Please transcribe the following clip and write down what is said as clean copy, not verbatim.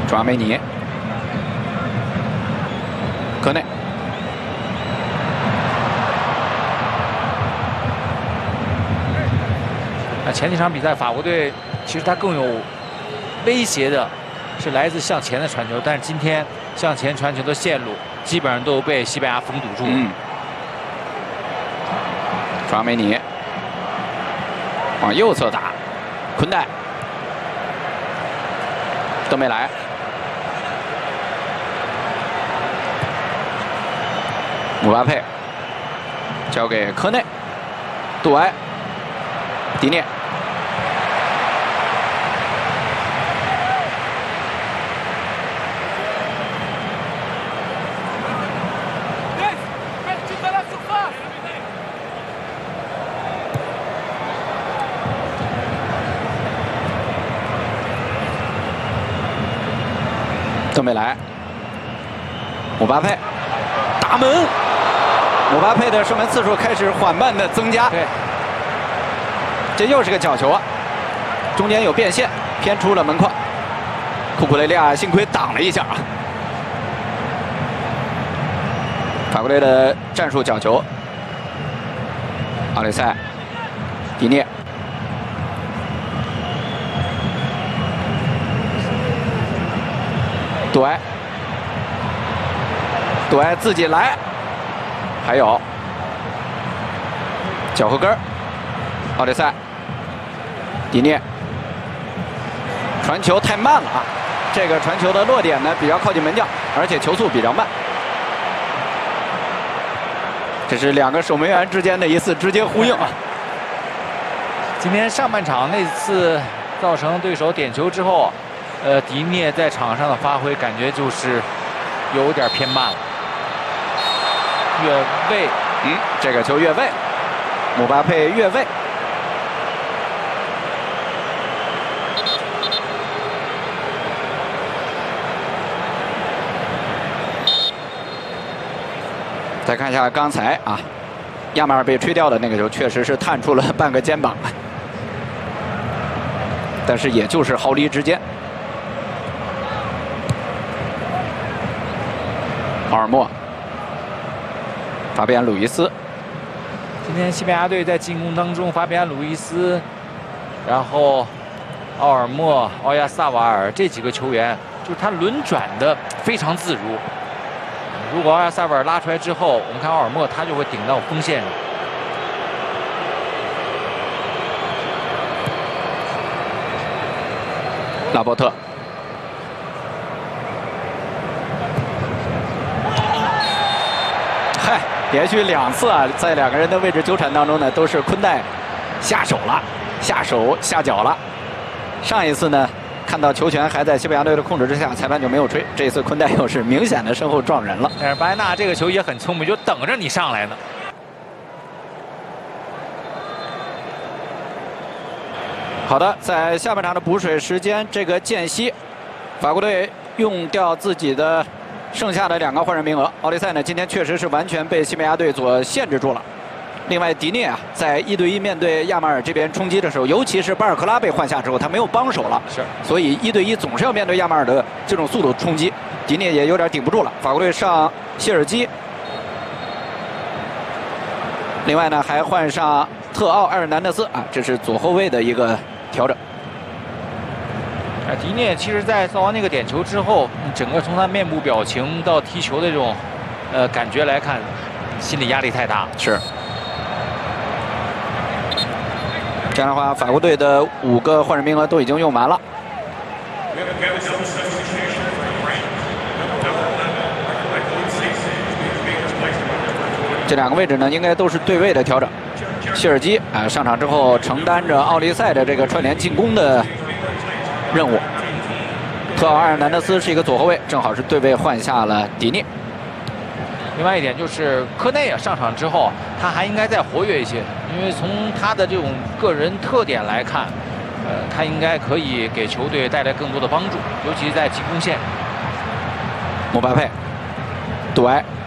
朱阿梅尼，科内。 前几场比赛，法国队其实他更有威胁的是来自向前的传球，但是今天向前传球的线路基本上都被西班牙封堵住了。 朱阿梅尼往右侧打，昆代，登贝莱，姆巴佩交给科内，杜埃，迪涅。 登贝莱，姆巴佩，打门，姆巴佩的射门次数开始缓慢的增加。 对， 这又是个角球啊，中间有变线，偏出了门框。库库雷利亚幸亏挡了一下啊。法国队的战术角球，奥雷塞，迪涅。 杜埃，杜埃自己来，还有脚后跟奥雷塞，迪涅，传球太慢了啊！这个传球的落点呢比较靠近门将，而且球速比较慢。这是两个守门员之间的一次直接呼应啊！ 今天上半场那次造成对手点球之后。 迪涅在场上的发挥感觉就是有点偏慢了，越位， 这个球越位，姆巴佩越位。再看一下刚才啊，亚马尔被吹掉的那个球，确实是探出了半个肩膀，但是也就是毫厘之间。 奥尔莫，法比安·鲁伊斯。 今天西班牙队在进攻当中，法比安·鲁伊斯，然后奥尔莫、奥亚萨瓦尔这几个球员，就是他轮转的非常自如。如果奥亚萨瓦尔拉出来之后，我们看奥尔莫他就会顶到锋线上。 拉波特。 连续2次啊，在两个人的位置纠缠当中呢，都是昆代下手了，下手下脚了。上一次呢，看到球权还在西班牙队的控制之下，裁判就没有吹。这一次昆代又是明显的身后撞人了。 但是巴耶纳这个球也很聪明，就等着你上来呢。 好的，在下半场的补水时间，这个间隙，法国队用掉自己的。 剩下的2个换人名额，奥利塞呢今天确实是完全被西班牙队所限制住了。另外，迪涅啊，在1对1面对亚马尔这边冲击的时候，尤其是巴尔克拉被换下之后，他没有帮手了，所以1对1总是要面对亚马尔的这种速度冲击，迪涅也有点顶不住了。法国队上谢尔基，另外呢还换上特奥·埃尔南德斯啊，这是左后卫的一个调整。 迪涅其实，在造完那个点球之后，整个从他面部表情到踢球的这种，感觉来看，心理压力太大。 是。这样的话，法国队的5个换人名额都已经用完了。这2个位置呢，应该都是对位的调整。谢尔基啊，上场之后承担着奥利塞的这个串联进攻的。 任务，特奥·埃尔南德斯是一个左后卫，正好是对位换下了迪涅。 另外一点就是科内啊上场之后，他还应该再活跃一些，因为从他的这种个人特点来看，他应该可以给球队带来更多的帮助，尤其在进攻线。 姆巴佩、杜埃、